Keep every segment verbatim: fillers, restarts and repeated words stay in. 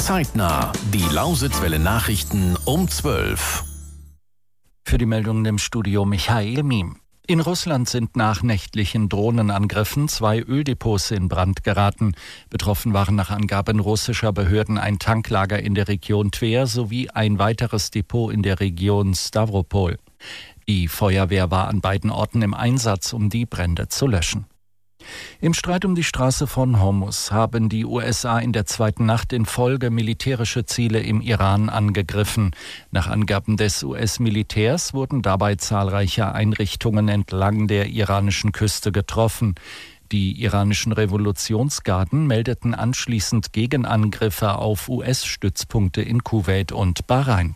Zeitnah. Die Lausitzwelle Nachrichten um zwölf. Für die Meldungen im Studio Michael Miem. In Russland sind nach nächtlichen Drohnenangriffen zwei Öldepots in Brand geraten. Betroffen waren nach Angaben russischer Behörden ein Tanklager in der Region Tver sowie ein weiteres Depot in der Region Stavropol. Die Feuerwehr war an beiden Orten im Einsatz, um die Brände zu löschen. Im Streit um die Straße von Hormuz haben die U S A in der zweiten Nacht in Folge militärische Ziele im Iran angegriffen. Nach Angaben des U S-Militärs wurden dabei zahlreiche Einrichtungen entlang der iranischen Küste getroffen. Die iranischen Revolutionsgarden meldeten anschließend Gegenangriffe auf U S-Stützpunkte in Kuwait und Bahrain.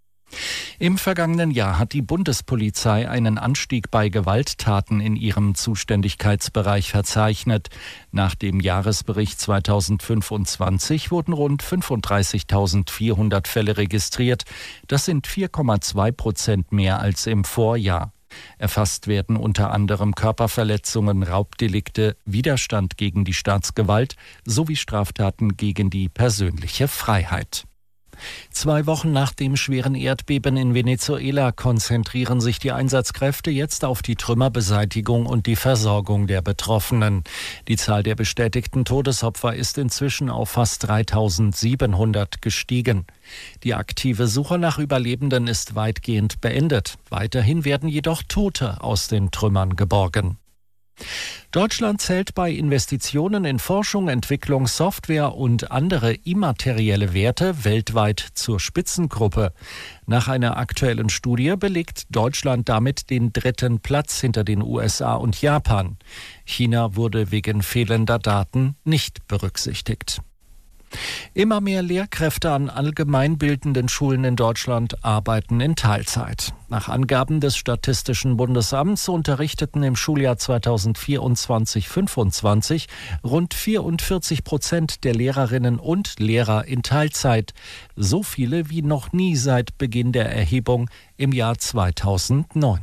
Im vergangenen Jahr hat die Bundespolizei einen Anstieg bei Gewalttaten in ihrem Zuständigkeitsbereich verzeichnet. Nach dem Jahresbericht zweitausendfünfundzwanzig wurden rund fünfunddreißigtausendvierhundert Fälle registriert. Das sind vier Komma zwei Prozent mehr als im Vorjahr. Erfasst werden unter anderem Körperverletzungen, Raubdelikte, Widerstand gegen die Staatsgewalt sowie Straftaten gegen die persönliche Freiheit. Zwei Wochen nach dem schweren Erdbeben in Venezuela konzentrieren sich die Einsatzkräfte jetzt auf die Trümmerbeseitigung und die Versorgung der Betroffenen. Die Zahl der bestätigten Todesopfer ist inzwischen auf fast dreitausendsiebenhundert gestiegen. Die aktive Suche nach Überlebenden ist weitgehend beendet. Weiterhin werden jedoch Tote aus den Trümmern geborgen. Deutschland zählt bei Investitionen in Forschung, Entwicklung, Software und andere immaterielle Werte weltweit zur Spitzengruppe. Nach einer aktuellen Studie belegt Deutschland damit den dritten Platz hinter den U S A und Japan. China wurde wegen fehlender Daten nicht berücksichtigt. Immer mehr Lehrkräfte an allgemeinbildenden Schulen in Deutschland arbeiten in Teilzeit. Nach Angaben des Statistischen Bundesamts unterrichteten im Schuljahr zweitausendvierundzwanzig fünfundzwanzig rund vierundvierzig Prozent der Lehrerinnen und Lehrer in Teilzeit. So viele wie noch nie seit Beginn der Erhebung im Jahr zweitausendneun.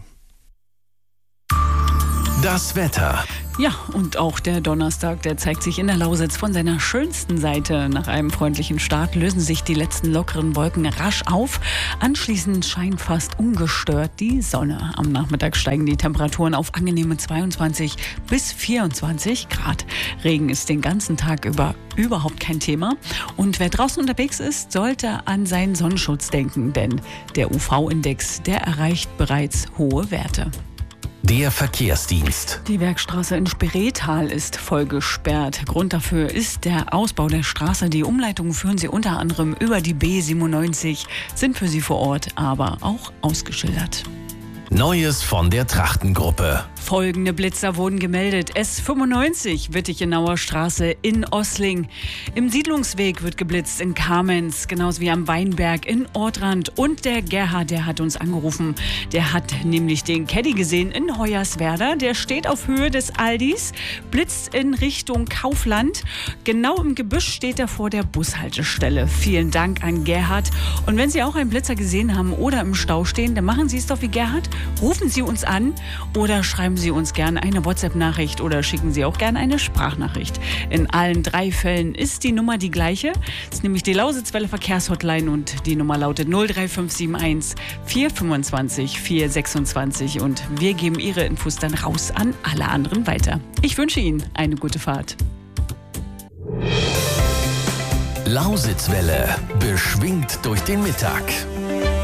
Das Wetter. Ja, und auch der Donnerstag, der zeigt sich in der Lausitz von seiner schönsten Seite. Nach einem freundlichen Start lösen sich die letzten lockeren Wolken rasch auf. Anschließend scheint fast ungestört die Sonne. Am Nachmittag steigen die Temperaturen auf angenehme zweiundzwanzig bis vierundzwanzig Grad. Regen ist den ganzen Tag über überhaupt kein Thema. Und wer draußen unterwegs ist, sollte an seinen Sonnenschutz denken, denn der U V-Index, der erreicht bereits hohe Werte. Der Verkehrsdienst. Die Werkstraße in Spreetal ist voll gesperrt. Grund dafür ist der Ausbau der Straße. Die Umleitungen führen sie unter anderem über die B siebenundneunzig, sind für sie vor Ort aber auch ausgeschildert. Neues von der Trachtengruppe. Folgende Blitzer wurden gemeldet. S fünfundneunzig, Wittichenauer Straße in Ossling. Im Siedlungsweg wird geblitzt in Kamenz, genauso wie am Weinberg in Ortrand. Und der Gerhard, der hat uns angerufen. Der hat nämlich den Caddy gesehen in Hoyerswerda. Der steht auf Höhe des Aldis, blitzt in Richtung Kaufland. Genau im Gebüsch steht er vor der Bushaltestelle. Vielen Dank an Gerhard. Und wenn Sie auch einen Blitzer gesehen haben oder im Stau stehen, dann machen Sie es doch wie Gerhard. Rufen Sie uns an oder schreiben Sie uns gerne eine WhatsApp-Nachricht oder schicken Sie auch gerne eine Sprachnachricht. In allen drei Fällen ist die Nummer die gleiche. Das ist nämlich die Lausitzwelle Verkehrshotline und die Nummer lautet null drei fünf sieben eins vier fünfundzwanzig vier sechsundzwanzig und wir geben Ihre Infos dann raus an alle anderen weiter. Ich wünsche Ihnen eine gute Fahrt. Lausitzwelle, beschwingt durch den Mittag.